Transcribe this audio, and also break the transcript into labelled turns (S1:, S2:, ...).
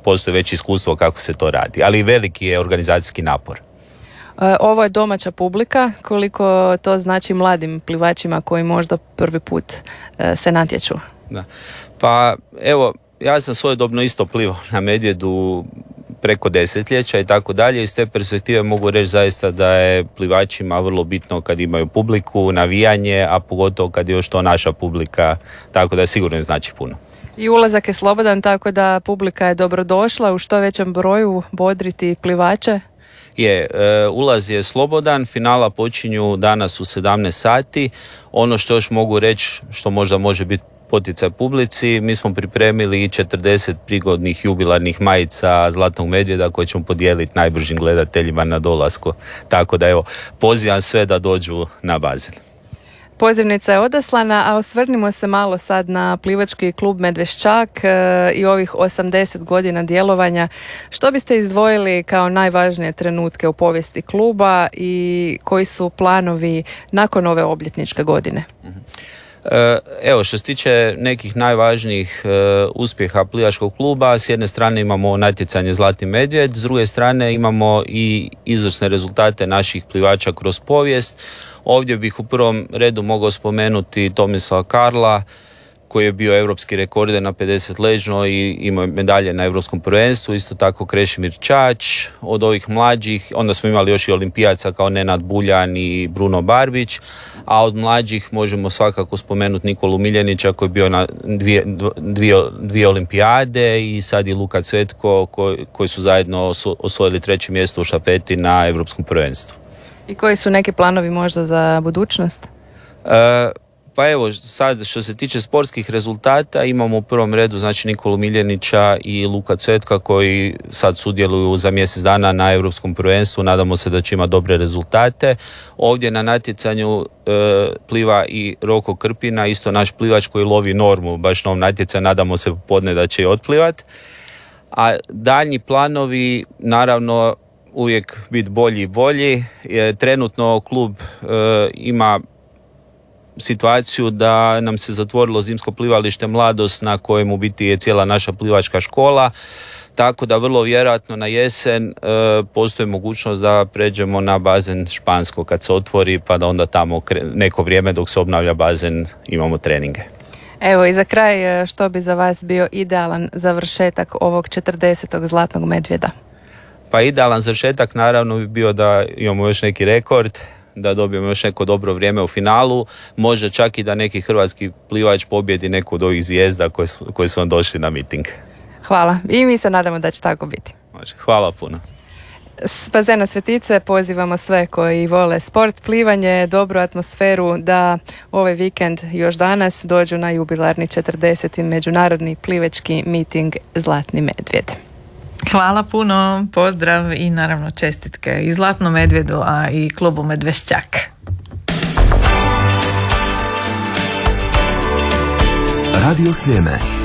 S1: postoji već iskustvo kako se to radi, ali veliki je organizacijski napor.
S2: Ovo je domaća publika, koliko to znači mladim plivačima koji možda prvi put se natječu?
S1: Da. Pa evo, ja sam svojedobno isto plivao na Medvjedu preko desetljeća i tako dalje. Iz te perspektive mogu reći zaista da je plivačima vrlo bitno kad imaju publiku, navijanje, a pogotovo kad je još to naša publika, tako da sigurno im znači puno.
S2: I ulazak je slobodan, tako da publika je dobrodošla u što većem broju bodriti plivače?
S1: Ulaz je slobodan, finala počinju danas u 17 sati. Ono što još mogu reći, što možda može biti poticaj publici, mi smo pripremili i 40 prigodnih jubilarnih majica Zlatnog medvjeda koje ćemo podijeliti najbržim gledateljima na dolasku. Tako da evo, pozivam sve da dođu na bazen.
S2: Pozivnica je odaslana, a osvrnimo se malo sad na plivački klub Medveščak i ovih 80 godina djelovanja. Što biste izdvojili kao najvažnije trenutke u povijesti kluba i koji su planovi nakon ove obljetničke godine?
S1: Evo, što se tiče nekih najvažnijih uspjeha plivačkog kluba, s jedne strane imamo natjecanje Zlatni medvjed, s druge strane imamo i izvrsne rezultate naših plivača kroz povijest. Ovdje bih u prvom redu mogao spomenuti Tomislava Karla, koji je bio europski rekorder na 50 ležno i imao medalje na europskom prvenstvu, isto tako Krešimir Čač. Od ovih mlađih, onda smo imali još i olimpijaca kao Nenad Buljan i Bruno Barbić, a od mlađih možemo svakako spomenuti Nikolu Miljenića koji je bio na dvije olimpijade i sad i Luka Cvetko koji su zajedno osvojili 3. mjesto u štafeti na europskom prvenstvu.
S2: I koji su neki planovi možda za budućnost?
S1: Pa evo, sad što se tiče sportskih rezultata imamo u prvom redu znači Nikolu Miljenića i Luka Cvetka koji sad sudjeluju za mjesec dana na europskom prvenstvu. Nadamo se da će imati dobre rezultate. Ovdje na natjecanju pliva i Roko Krpina, isto naš plivač koji lovi normu baš na ovom natjecanju. Nadamo se popodne da će i otplivat. A daljnji planovi, naravno, uvijek biti bolji i bolji. Trenutno klub ima situaciju da nam se zatvorilo zimsko plivalište Mladost na kojem u biti je cijela naša plivačka škola, tako da vrlo vjerojatno na jesen postoji mogućnost da pređemo na bazen Špansko kad se otvori, pa da onda tamo neko vrijeme dok se obnavlja bazen imamo treninge.
S2: Evo i za kraj, što bi za vas bio idealan završetak ovog 40. Zlatnog medvjeda?
S1: Pa idealan završetak naravno bi bio da imamo još neki rekord, da dobijemo još neko dobro vrijeme u finalu, možda čak i da neki hrvatski plivač pobjedi neku od ovih zvijezda koji su vam došli na miting.
S2: Hvala. I mi se nadamo da će tako biti.
S1: Hvala puno.
S2: S bazena Svetice pozivamo sve koji vole sport, plivanje, dobru atmosferu da ovaj vikend još danas dođu na jubilarni 40. međunarodni plivački miting Zlatni medvjed.
S3: Hvala puno, pozdrav i naravno čestitke i Zlatnom medvjedu, a i klubu Medveščak.
S4: Radio Sljeme.